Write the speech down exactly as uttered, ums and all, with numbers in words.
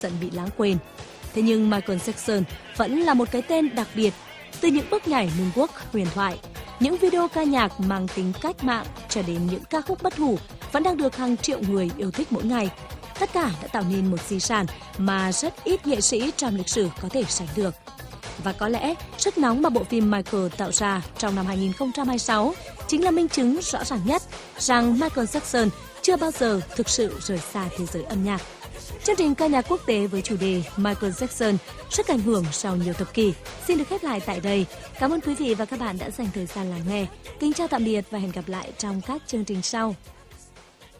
dần bị lãng quên. Thế nhưng Michael Jackson vẫn là một cái tên đặc biệt. Từ những bước nhảy moonwalk huyền thoại, những video ca nhạc mang tính cách mạng cho đến những ca khúc bất hủ vẫn đang được hàng triệu người yêu thích mỗi ngày. Tất cả đã tạo nên một di sản mà rất ít nghệ sĩ trong lịch sử có thể sánh được. Và có lẽ sức nóng mà bộ phim Michael tạo ra trong năm hai không hai sáu chính là minh chứng rõ ràng nhất rằng Michael Jackson chưa bao giờ thực sự rời xa thế giới âm nhạc. Chương trình ca nhạc quốc tế với chủ đề Michael Jackson, sức ảnh hưởng sau nhiều thập kỷ xin được khép lại tại đây. Cảm ơn quý vị và các bạn đã dành thời gian lắng nghe. Kính chào tạm biệt và hẹn gặp lại trong các chương trình sau.